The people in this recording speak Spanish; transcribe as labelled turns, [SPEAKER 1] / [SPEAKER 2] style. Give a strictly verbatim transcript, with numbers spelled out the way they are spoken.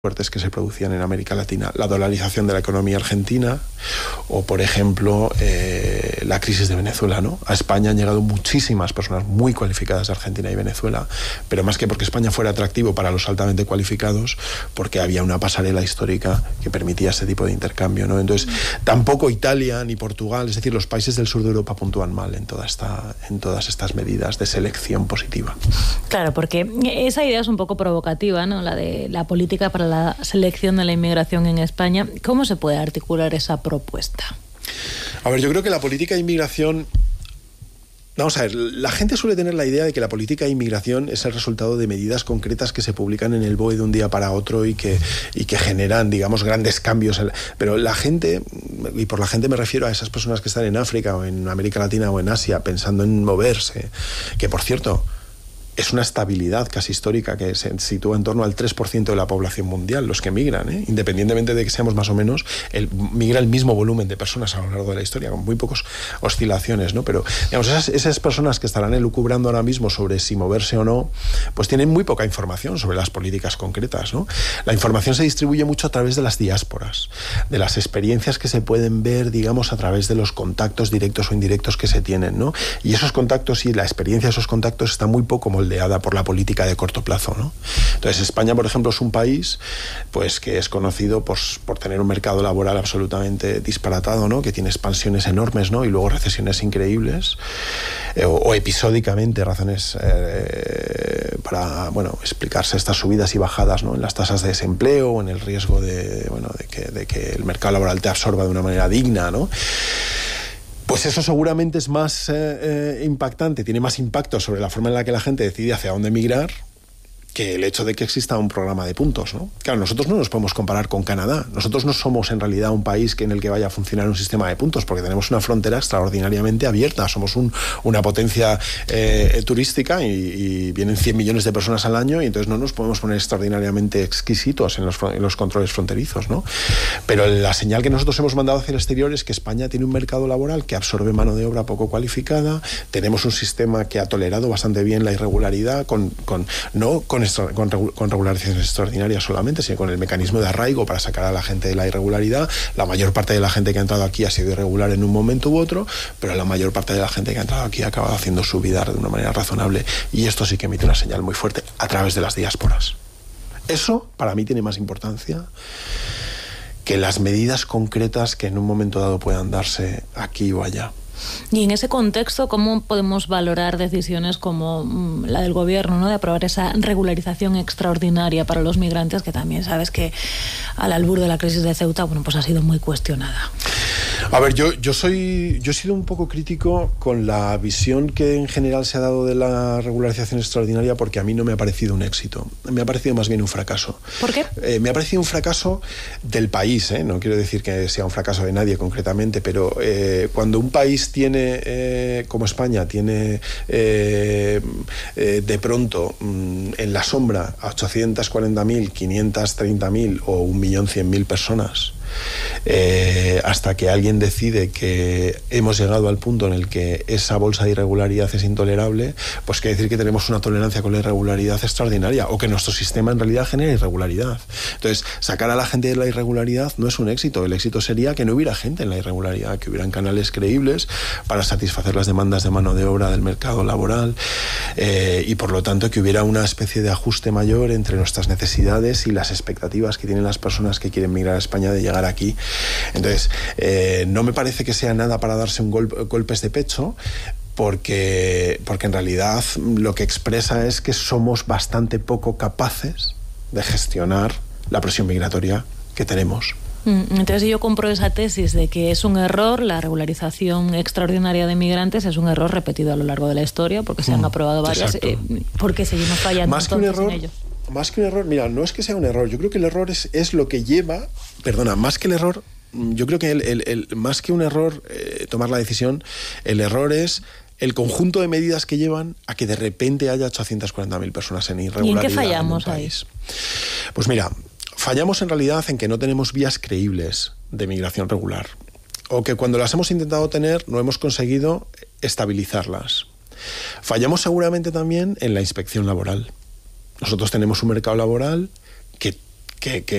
[SPEAKER 1] fuertes que se producían en América Latina, la dolarización de la economía argentina o, por ejemplo, eh, la crisis de Venezuela, ¿no? A España han llegado muchísimas personas muy cualificadas de Argentina y Venezuela, pero más que porque España fuera atractivo para los altamente cualificados, porque había una pasarela histórica que permitía ese tipo de intercambio, ¿no? Entonces, tampoco Italia ni Portugal, es decir, los países del sur de Europa puntúan mal en, toda esta, en todas estas medidas de selección positiva.
[SPEAKER 2] Claro, porque esa idea es un poco provocativa, ¿no? La de la política para la selección de la inmigración en España. ¿Cómo se puede articular esa propuesta?
[SPEAKER 1] A ver, yo creo que la política de inmigración... Vamos a ver, la gente suele tener la idea de que la política de inmigración es el resultado de medidas concretas que se publican en el B O E de un día para otro y que, y que generan, digamos, grandes cambios. Pero la gente, y por la gente me refiero a esas personas que están en África o en América Latina o en Asia pensando en moverse, que por cierto... es una estabilidad casi histórica que se sitúa en torno al tres por ciento de la población mundial, los que migran, ¿eh? Independientemente de que seamos más o menos, el, migra el mismo volumen de personas a lo largo de la historia, con muy pocas oscilaciones, ¿no? Pero, digamos, esas, esas personas que estarán elucubrando ahora mismo sobre si moverse o no, pues tienen muy poca información sobre las políticas concretas, ¿no? La información se distribuye mucho a través de las diásporas, de las experiencias que se pueden ver, digamos, a través de los contactos directos o indirectos que se tienen, ¿no? Y esos contactos y la experiencia de esos contactos está muy poco moldeada por la política de corto plazo, ¿no? Entonces, España, por ejemplo, es un país pues, que es conocido por, por tener un mercado laboral absolutamente disparatado, ¿no? Que tiene expansiones enormes, ¿no? Y luego recesiones increíbles, eh, o, o episódicamente razones eh, para, bueno, explicarse estas subidas y bajadas, ¿no? En las tasas de desempleo o en el riesgo de, bueno, de, que, de que el mercado laboral te absorba de una manera digna, ¿no? Pues eso seguramente es más eh, eh, impactante, tiene más impacto sobre la forma en la que la gente decide hacia dónde migrar que el hecho de que exista un programa de puntos, ¿no? Claro, nosotros no nos podemos comparar con Canadá. Nosotros no somos en realidad un país que en el que vaya a funcionar un sistema de puntos, porque tenemos una frontera extraordinariamente abierta. Somos un, una potencia eh, turística y, y vienen cien millones de personas al año y entonces no nos podemos poner extraordinariamente exquisitos en los, en los controles fronterizos, ¿no? Pero la señal que nosotros hemos mandado hacia el exterior es que España tiene un mercado laboral que absorbe mano de obra poco cualificada, tenemos un sistema que ha tolerado bastante bien la irregularidad, con, con, no con Con, con regularizaciones extraordinarias solamente, sino con el mecanismo de arraigo para sacar a la gente de la irregularidad. La mayor parte de la gente que ha entrado aquí ha sido irregular en un momento u otro, pero la mayor parte de la gente que ha entrado aquí ha acabado haciendo su vida de una manera razonable, y esto sí que emite una señal muy fuerte a través de las diásporas. Eso para mí tiene más importancia que las medidas concretas que en un momento dado puedan darse aquí o allá.
[SPEAKER 2] Y en ese contexto, ¿cómo podemos valorar decisiones como mmm, la del gobierno, ¿no? De aprobar esa regularización extraordinaria para los migrantes, que también sabes que al albur de la crisis de Ceuta, bueno, pues ha sido muy cuestionada?
[SPEAKER 1] A ver, yo, yo soy yo he sido un poco crítico con la visión que en general se ha dado de la regularización extraordinaria, porque a mí no me ha parecido un éxito. Me ha parecido más bien un fracaso.
[SPEAKER 2] ¿Por qué?
[SPEAKER 1] Eh, me ha parecido un fracaso del país, ¿eh? No quiero decir que sea un fracaso de nadie concretamente, pero eh, cuando un país tiene, eh, como España, tiene eh, eh, de pronto mm, en la sombra a ochocientas cuarenta mil, quinientas treinta mil o un millón cien mil personas, Eh, hasta que alguien decide que hemos llegado al punto en el que esa bolsa de irregularidad es intolerable, pues quiere decir que tenemos una tolerancia con la irregularidad extraordinaria, o que nuestro sistema en realidad genera irregularidad. Entonces, sacar a la gente de la irregularidad no es un éxito. El éxito sería que no hubiera gente en la irregularidad, que hubieran canales creíbles para satisfacer las demandas de mano de obra del mercado laboral, eh, y por lo tanto que hubiera una especie de ajuste mayor entre nuestras necesidades y las expectativas que tienen las personas que quieren migrar a España de llegar aquí. Entonces, eh, no me parece que sea nada para darse un golpe, golpes de pecho, porque, porque en realidad lo que expresa es que somos bastante poco capaces de gestionar la presión migratoria que tenemos.
[SPEAKER 2] Entonces yo compro esa tesis de que es un error, la regularización extraordinaria de migrantes es un error repetido a lo largo de la historia, porque se han aprobado varias, eh, porque seguimos fallando
[SPEAKER 1] más que un error,
[SPEAKER 2] en ello.
[SPEAKER 1] Más que un error, mira, no es que sea un error, yo creo que el error es, es lo que lleva, perdona, más que el error, yo creo que el, el, el, más que un error eh, tomar la decisión, el error es el conjunto de medidas que llevan a que de repente haya ochocientas cuarenta mil personas en irregularidad.
[SPEAKER 2] ¿Y en qué fallamos
[SPEAKER 1] en un país. Ahí? Pues mira, fallamos en realidad en que no tenemos vías creíbles de migración regular, o que cuando las hemos intentado tener no hemos conseguido estabilizarlas. Fallamos seguramente también en la inspección laboral. Nosotros tenemos un mercado laboral que que, que